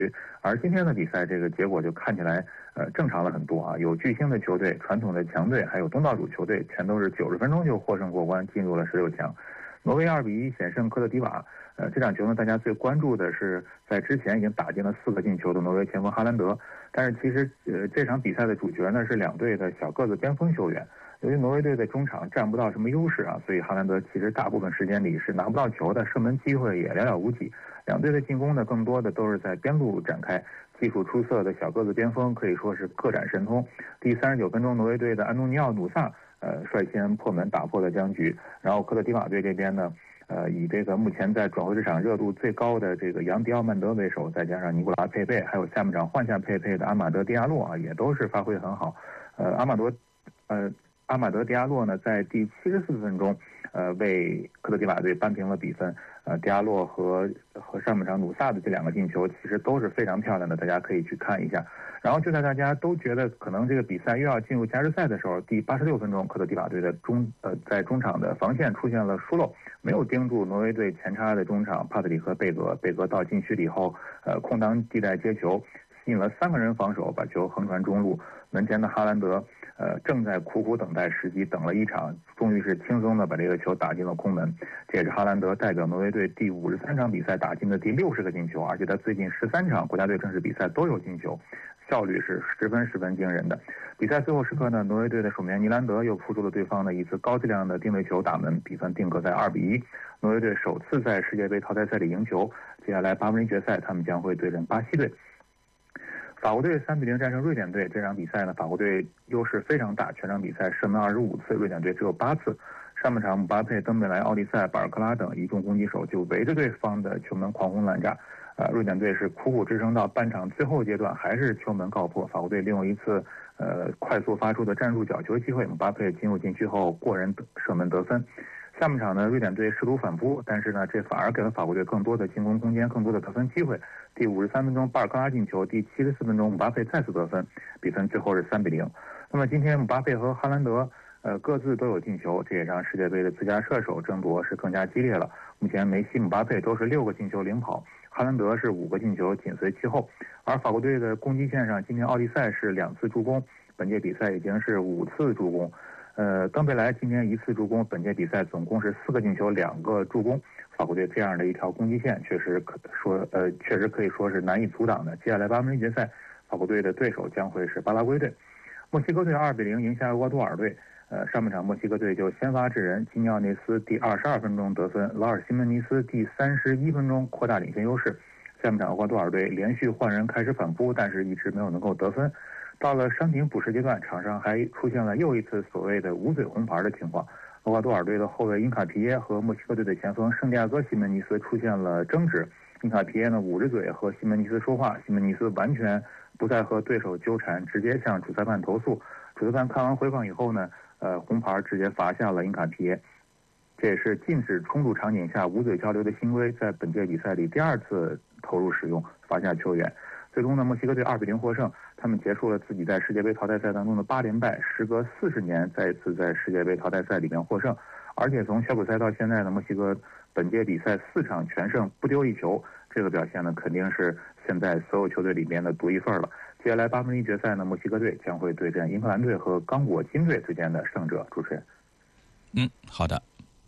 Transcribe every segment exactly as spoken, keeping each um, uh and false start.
而今天的比赛这个结果就看起来呃正常了很多啊，有巨星的球队、传统的强队，还有东道主球队，全都是九十分钟就获胜过关，进入了十六强。挪威二比一险胜科特迪瓦。呃，这场球呢，大家最关注的是在之前已经打进了四个进球的挪威前锋哈兰德。但是其实呃这场比赛的主角呢是两队的小个子边锋球员。由于挪威队的中场占不到什么优势啊，所以哈兰德其实大部分时间里是拿不到球的，射门机会也寥寥无几。两队的进攻呢，更多的都是在边路展开。技术出色的小个子边锋可以说是各展神通。第三十九分钟，挪威队的安东尼奥·努萨呃率先破门打破了僵局。然后科特迪瓦队这边呢，呃以这个目前在转会市场热度最高的这个扬迪奥曼德为首，再加上尼古拉佩佩，还有下半场换下佩佩的阿马德迪亚洛啊，也都是发挥很好。呃，阿马多呃阿马德迪亚洛呢，在第七十四分钟，呃为科特迪瓦队扳平了比分。呃，迪亚洛和和上半场努萨的这两个进球其实都是非常漂亮的，大家可以去看一下。然后就在大家都觉得可能这个比赛又要进入加时赛的时候，第八十六分钟，科特迪瓦队的中呃在中场的防线出现了疏漏，没有盯住挪威队前插的中场帕特里克贝格，贝格到禁区里后，呃空当地带接球，吸引了三个人防守，把球横传中路，门前的哈兰德。呃，正在苦苦等待时机，等了一场，终于是轻松的把这个球打进了空门。这也是哈兰德代表挪威队第五十三场比赛打进的第六十个进球，而且他最近十三场国家队正式比赛都有进球，效率是十分十分惊人的。比赛最后时刻呢，挪威队的守门员尼兰德又扑出了对方的一次高质量的定位球打门，比分定格在二比一。挪威队首次在世界杯淘汰赛里赢球，接下来八分之一决赛他们将会对阵巴西队。法国队三比零战胜瑞典队，这场比赛呢，法国队优势非常大，全场比赛射门二十五次，瑞典队只有八次。上半场姆巴佩、登贝莱、奥利塞、巴尔克拉等一众攻击手就围着对方的球门狂轰滥炸。呃，瑞典队是苦苦支撑到半场最后阶段，还是球门告破。法国队利用一次呃快速发出的战术角球机会，姆巴佩进入禁区后过人射门得分。下半场呢，瑞典队试图反扑，但是呢，这反而给了法国队更多的进攻空间，更多的得分机会。第五十三分钟，巴尔克拉进球；第七十四分钟，姆巴佩再次得分，比分最后是三比零。那么今天姆巴佩和哈兰德，呃，各自都有进球，这也让世界杯的最佳射手争夺是更加激烈了。目前梅西、姆巴佩都是六个进球领跑，哈兰德是五个进球紧随其后。而法国队的攻击线上，今天奥利塞是两次助攻，本届比赛已经是五次助攻。呃，登贝莱今天一次助攻，本届比赛总共是四个进球，两个助攻。法国队这样的一条攻击线，确实可说，呃，确实可以说是难以阻挡的。接下来八分之一决赛，法国队的对手将会是巴拉圭队。墨西哥队二比零赢下厄瓜多尔队。呃，上半场墨西哥队就先发制人，基尼奥内斯第二十二分钟得分，劳尔西门尼斯第三十一分钟扩大领先优势。下半场厄瓜多尔队连续换人开始反扑，但是一直没有能够得分。到了伤停补时阶段，场上还出现了又一次所谓的无嘴红牌的情况。厄瓜多尔队的后卫因卡皮耶和墨西哥队的前锋圣地亚哥西门尼斯出现了争执。因卡皮耶呢捂着嘴和西门尼斯说话，西门尼斯完全不再和对手纠缠，直接向主裁判投诉。主裁判看完回放以后呢，呃，红牌直接罚下了因卡皮耶。这也是禁止冲突场景下捂嘴交流的新规，在本届比赛里第二次投入使用，罚下球员。最终呢，墨西哥队二比零获胜，他们结束了自己在世界杯淘汰赛当中的八连败，时隔四十年再一次在世界杯淘汰赛里面获胜。而且从小组赛到现在呢，墨西哥本届比赛四场全胜，不丢一球，这个表现呢肯定是现在所有球队里面的独一份了。接下来八分之一决赛呢，墨西哥队将会对阵英格兰队和刚果金队之间的胜者。主持人， 嗯，好的。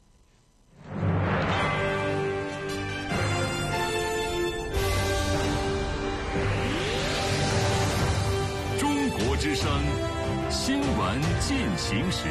之声新闻进行时，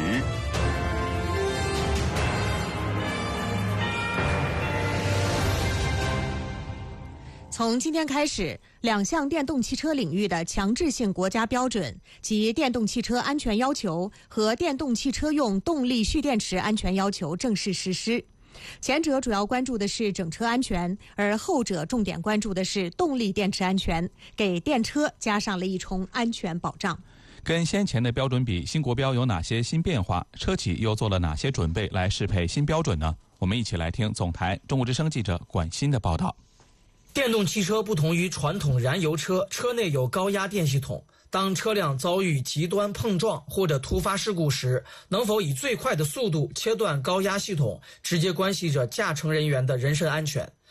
从今天开始，两项电动汽车领域的强制性国家标准及电动汽车安全要求和电动汽车用动力蓄电池安全要求正式实施。前者主要关注的是整车安全，而后者重点关注的是动力电池安全，给电车加上了一重安全保障。 跟先前的标准比，新国标有哪些新变化？车企又做了哪些准备来适配新标准呢？我们一起来听总台中国之声记者管鑫的报道。 电动汽车不同于传统燃油车，车内有高压电系统。当车辆遭遇极端碰撞或者突发事故时，能否以最快的速度切断高压系统，直接关系着驾乘人员的人身安全。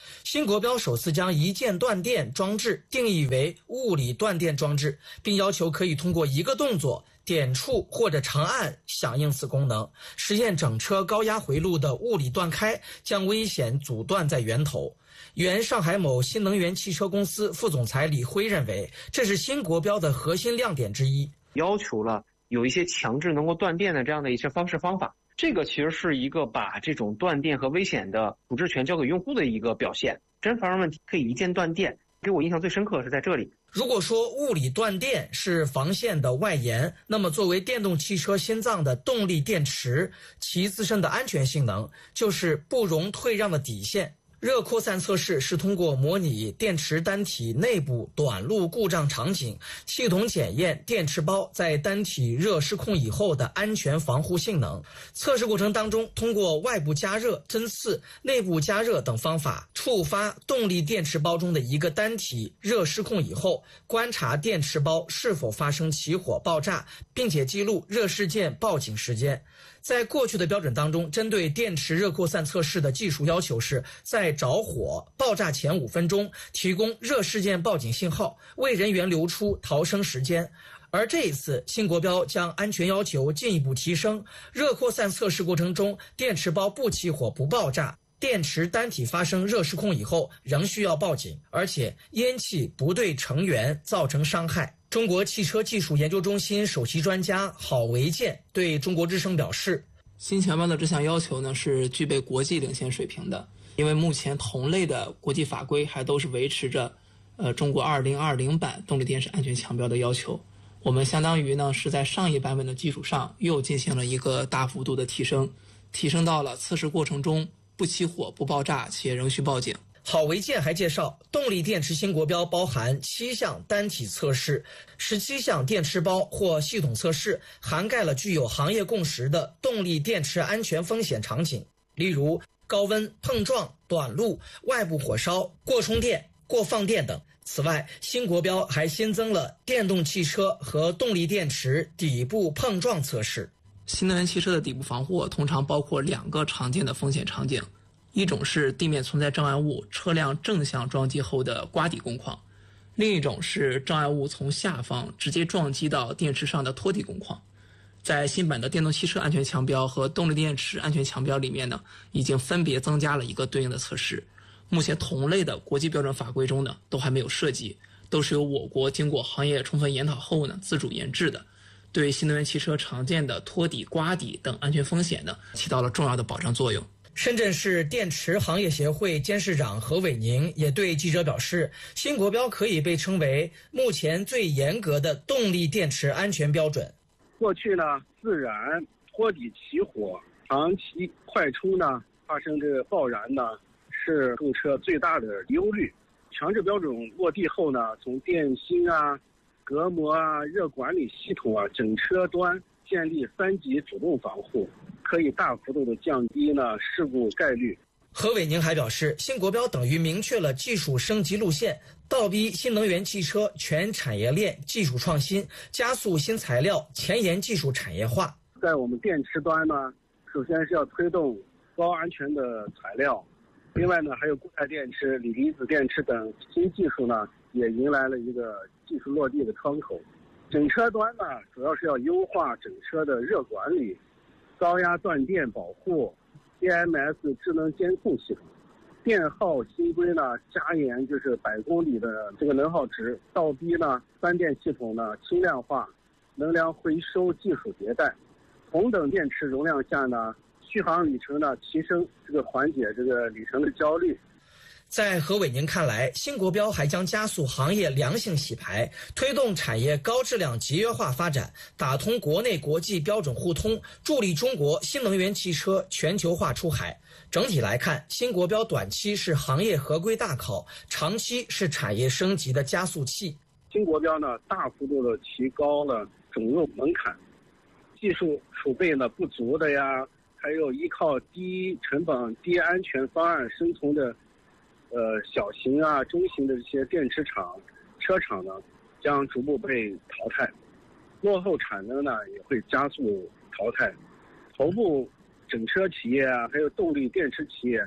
新国标首次将一键断电装置定义为物理断电装置，并要求可以通过一个动作点触或者长按响应此功能，实现整车高压回路的物理断开，将危险阻断在源头。原上海某新能源汽车公司副总裁李辉认为，这是新国标的核心亮点之一， 要求了有一些强制能够断电的这样的一些方式方法。这个其实是一个把这种断电和危险的处置权交给用户的一个表现。真发生问题可以一键断电，给我印象最深刻的是在这里。 如果说物理断电是防线的外延，那么作为电动汽车心脏的动力电池，其自身的安全性能就是不容退让的底线。热扩散测试是通过模拟电池单体内部短路故障场景，系统检验电池包在单体热失控以后的安全防护性能。测试过程当中，通过外部加热、针刺、内部加热等方法，触发动力电池包中的一个单体热失控以后，观察电池包是否发生起火爆炸，并且记录热事件报警时间。在过去的标准当中，针对电池热扩散测试的技术要求是在着火爆炸前五分钟提供热事件报警信号，为人员留出逃生时间。而这一次新国标将安全要求进一步提升，热扩散测试过程中电池包不起火不爆炸，电池单体发生热失控以后仍需要报警，而且烟气不对成员造成伤害。中国汽车技术研究中心首席专家郝维建对中国之声表示， 新强标的这项要求呢是具备国际领先水平的，因为目前同类的国际法规还都是维持着呃中国二零二零版动力电池安全强标的要求。我们相当于呢是在上一版本的基础上又进行了一个大幅度的提升，提升到了测试过程中不起火不爆炸且仍需报警。 郝维建还介绍，动力电池新国标包含七项单体测试，十七项电池包或系统测试，涵盖了具有行业共识的动力电池安全风险场景，例如高温、碰撞、短路、外部火烧、过充电、过放电等。此外，新国标还新增了电动汽车和动力电池底部碰撞测试。 新能源汽车的底部防护通常包括两个常见的风险场景，一种是地面存在障碍物，车辆正向撞击后的刮底工况，另一种是障碍物从下方直接撞击到电池上的托底工况。在新版的电动汽车安全强标和动力电池安全强标里面呢，已经分别增加了一个对应的测试。目前同类的国际标准法规中呢，都还没有涉及，都是由我国经过行业充分研讨后呢，自主研制的，对新能源汽车常见的托底、刮底等安全风险呢，起到了重要的保障作用。 深圳市电池行业协会监事长何伟宁也对记者表示，新国标可以被称为目前最严格的动力电池安全标准。 过去呢，自燃、托底起火、长期快充呢，发生这个爆燃呢，是购车最大的忧虑。强制标准落地后呢，从电芯啊、隔膜啊、热管理系统啊，整车端建立三级主动防护，可以大幅度的降低呢事故概率。 何伟宁还表示，新国标等于明确了技术升级路线，倒逼新能源汽车全产业链技术创新，加速新材料前沿技术产业化。 在我们电池端呢，首先是要推动高安全的材料，另外呢，还有固态电池、锂离子电池等新技术呢，也迎来了一个技术落地的窗口。整车端呢，主要是要优化整车的热管理、高压断电保护、D M S 智能监控系统。电耗新规呢，加严就是百公里的这个能耗值，倒逼呢三电系统呢轻量化、能量回收技术迭代。同等电池容量下呢，续航里程呢提升，这个缓解这个里程的焦虑。 在何伟宁看来，新国标还将加速行业良性洗牌，推动产业高质量节约化发展，打通国内国际标准互通，助力中国新能源汽车全球化出海。整体来看，新国标短期是行业合规大考，长期是产业升级的加速器。 新国标呢，大幅度的提高了准入门槛，技术储备呢不足的呀，还有依靠低成本、低安全方案生存的呃，小型啊、中型的这些电池厂、车厂呢，将逐步被淘汰，落后产能呢也会加速淘汰。头部整车企业啊，还有动力电池企业，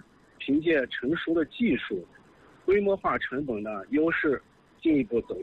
凭借成熟的技术、规模化成本的优势，进一步走